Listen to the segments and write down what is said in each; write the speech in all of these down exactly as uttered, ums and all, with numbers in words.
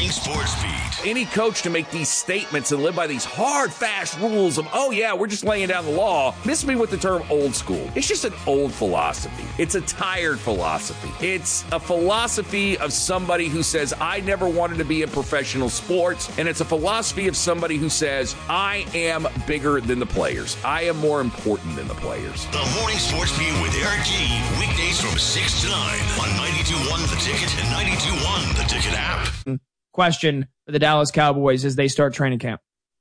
morning sports beat. Any coach to make these statements and live by these hard, fast rules of, oh yeah, we're just laying down the law, miss me with the term old school. It's just an old philosophy. It's a tired philosophy. It's a philosophy of somebody who says, I never wanted to be in professional sports. And it's a philosophy of somebody who says, I am bigger than the players. I am more important than the players. The morning sports beat with Eric G. Weekdays from six to nine on ninety-two point one The Ticket and ninety-two point one The Ticket app. Question for the Dallas Cowboys as they start training camp.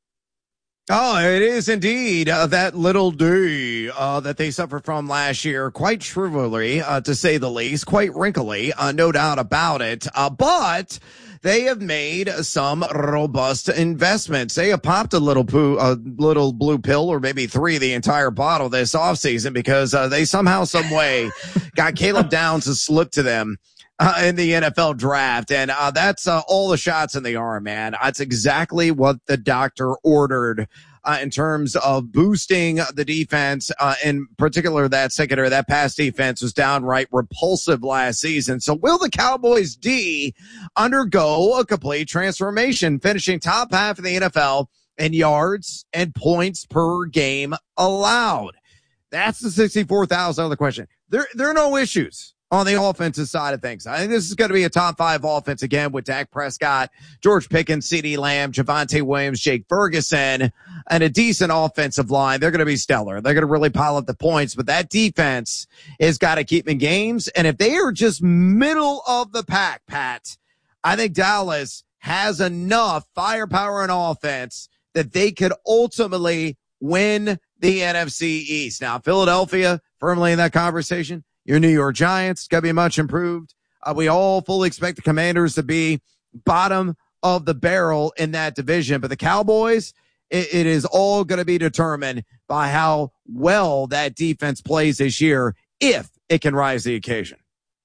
Oh, it is indeed uh, that little D uh, that they suffered from last year, quite trivially, uh, to say the least, quite wrinkly, uh, no doubt about it. Uh, but they have made some robust investments. They have popped a little poo, a little blue pill, or maybe three, the entire bottle this offseason because uh, they somehow, some way got Caleb Downs to slip to them. Uh, in the N F L draft. And uh, that's uh, all the shots in the arm, man. That's exactly what the doctor ordered uh, in terms of boosting the defense. Uh, in particular, that secondary, that pass defense was downright repulsive last season. So will the Cowboys D undergo a complete transformation, finishing top half of the N F L in yards and points per game allowed? That's the sixty-four thousand dollars question. There, there are no issues on the offensive side of things. I think this is going to be a top five offense again with Dak Prescott, George Pickens, CeeDee Lamb, Javonte Williams, Jake Ferguson, and a decent offensive line. They're going to be stellar. They're going to really pile up the points, but that defense has got to keep in games. And if they are just middle of the pack, Pat, I think Dallas has enough firepower and offense that they could ultimately win the N F C East. Now, Philadelphia firmly in that conversation. Your New York Giants got to be much improved. Uh, we all fully expect the Commanders to be bottom of the barrel in that division. But the Cowboys, it, it is all going to be determined by how well that defense plays this year, if it can rise to the occasion.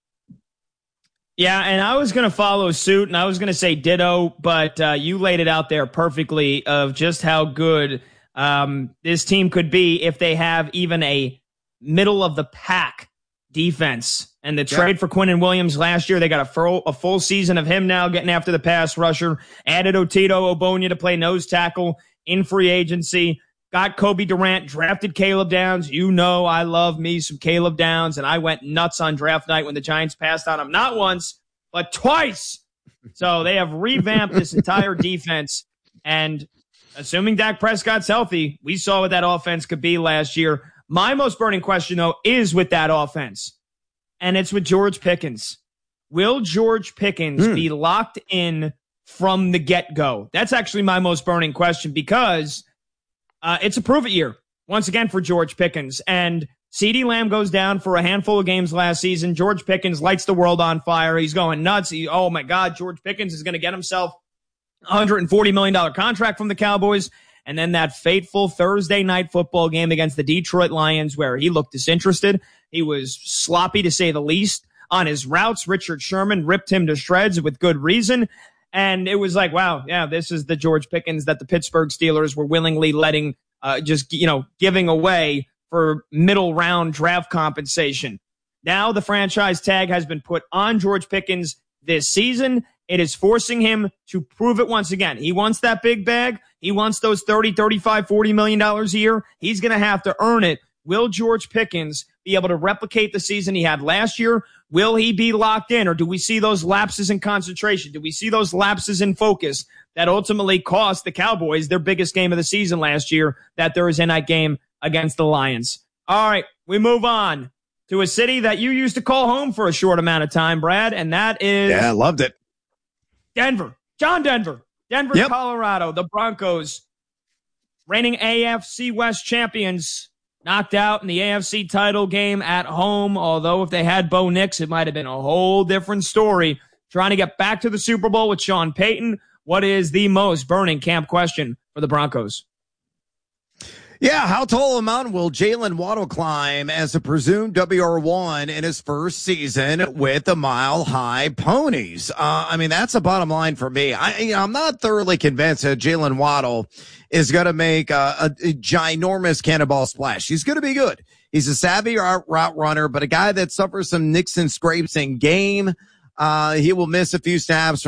Yeah, and I was going to follow suit, and I was going to say ditto, but uh, you laid it out there perfectly of just how good um, this team could be if they have even a middle-of-the-pack defense. And the trade yeah. for Quinnen Williams last year, they got a full, a full season of him now getting after the pass rusher, added Otito Ogbonnia to play nose tackle in free agency, got Kobe Durant, drafted Caleb Downs. You know I love me some Caleb Downs, and I went nuts on draft night when the Giants passed on him, not once, but twice. So they have revamped this entire defense, and assuming Dak Prescott's healthy, we saw what that offense could be last year. My most burning question, though, is with that offense, and it's with George Pickens. Will George Pickens mm. be locked in from the get-go? That's actually my most burning question because uh, it's a prove-it year, once again, for George Pickens. And CeeDee Lamb goes down for a handful of games last season. George Pickens lights the world on fire. He's going nuts. He, oh, my God, George Pickens is going to get himself a one hundred forty million dollars contract from the Cowboys. And then that fateful Thursday night football game against the Detroit Lions where he looked disinterested. He was sloppy, to say the least, on his routes. Richard Sherman ripped him to shreds with good reason. And it was like, wow, yeah, this is the George Pickens that the Pittsburgh Steelers were willingly letting, uh, just, you know, giving away for middle round draft compensation. Now the franchise tag has been put on George Pickens this season. It is forcing him to prove it once again. He wants that big bag. He wants those thirty, thirty-five, forty million dollars a year. He's going to have to earn it. Will George Pickens be able to replicate the season he had last year? Will he be locked in, or do we see those lapses in concentration? Do we see those lapses in focus that ultimately cost the Cowboys their biggest game of the season last year, that Thursday night game against the Lions? All right, we move on to a city that you used to call home for a short amount of time, Brad, and that is... Yeah, I loved it. Denver. John Denver. Denver, yep. Colorado. The Broncos, reigning A F C West champions, knocked out in the A F C title game at home. Although if they had Bo Nix, it might have been a whole different story. Trying to get back to the Super Bowl with Sean Payton. What is the most burning camp question for the Broncos? Yeah, how tall a mountain will Jalen Waddle climb as a presumed W R one in his first season with the Mile High Ponies? Uh, I mean, that's the bottom line for me. I, you know, I'm not thoroughly convinced that Jalen Waddle is going to make a, a, a ginormous cannonball splash. He's going to be good. He's a savvy route runner, but a guy that suffers some nicks and scrapes in game. Uh, he will miss a few snaps